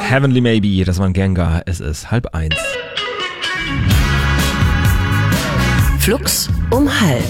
Heavenly Maybe, das war ein Gengar. Es ist 12:30. Flux um 12.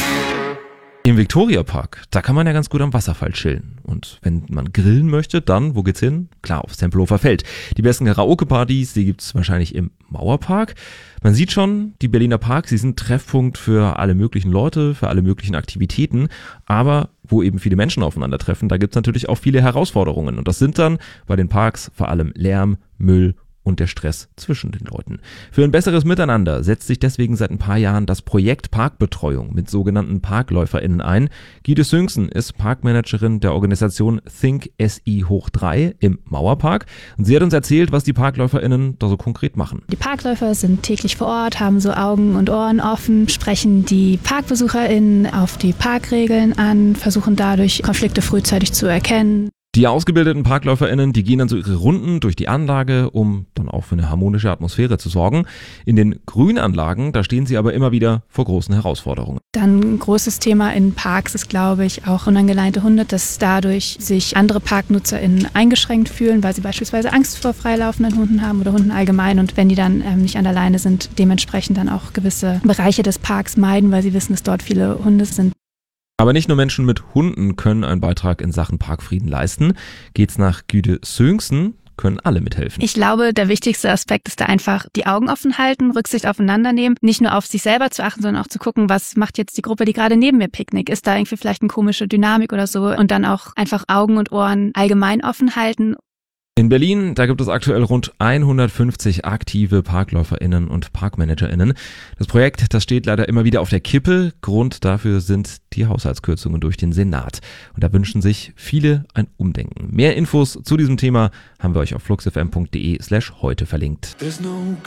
Im Viktoriapark, da kann man ja ganz gut am Wasserfall chillen. Und wenn man grillen möchte, dann, wo geht's hin? Klar, aufs Tempelhofer Feld. Die besten Karaoke-Partys, die gibt's wahrscheinlich im Mauerpark. Man sieht schon, die Berliner Parks, sie sind Treffpunkt für alle möglichen Leute, für alle möglichen Aktivitäten. Aber wo eben viele Menschen aufeinandertreffen, da gibt's natürlich auch viele Herausforderungen. Und das sind dann bei den Parks vor allem Lärm, Müll und der Stress zwischen den Leuten. Für ein besseres Miteinander setzt sich deswegen seit ein paar Jahren das Projekt Parkbetreuung mit sogenannten ParkläuferInnen ein. Gyde Söngsen ist Parkmanagerin der Organisation Think SI3 im Mauerpark. Und sie hat uns erzählt, was die ParkläuferInnen da so konkret machen. Die Parkläufer sind täglich vor Ort, haben so Augen und Ohren offen, sprechen die ParkbesucherInnen auf die Parkregeln an, versuchen dadurch Konflikte frühzeitig zu erkennen. Die ausgebildeten ParkläuferInnen, die gehen dann so ihre Runden durch die Anlage, um dann auch für eine harmonische Atmosphäre zu sorgen. In den Grünanlagen, da stehen sie aber immer wieder vor großen Herausforderungen. Dann ein großes Thema in Parks ist, glaube ich, auch unangeleinte Hunde, dass dadurch sich andere ParknutzerInnen eingeschränkt fühlen, weil sie beispielsweise Angst vor freilaufenden Hunden haben oder Hunden allgemein. Und wenn die dann nicht an der Leine sind, dementsprechend dann auch gewisse Bereiche des Parks meiden, weil sie wissen, dass dort viele Hunde sind. Aber nicht nur Menschen mit Hunden können einen Beitrag in Sachen Parkfrieden leisten. Geht's nach Gyde Söngsen, können alle mithelfen. Ich glaube, der wichtigste Aspekt ist da einfach die Augen offen halten, Rücksicht aufeinander nehmen, nicht nur auf sich selber zu achten, sondern auch zu gucken, was macht jetzt die Gruppe, die gerade neben mir picknickt. Ist da irgendwie vielleicht eine komische Dynamik oder so? Und dann auch einfach Augen und Ohren allgemein offen halten. In Berlin, da gibt es aktuell rund 150 aktive ParkläuferInnen und ParkmanagerInnen. Das Projekt, das steht leider immer wieder auf der Kippe. Grund dafür sind die Haushaltskürzungen durch den Senat. Und da wünschen sich viele ein Umdenken. Mehr Infos zu diesem Thema haben wir euch auf fluxfm.de/heute verlinkt.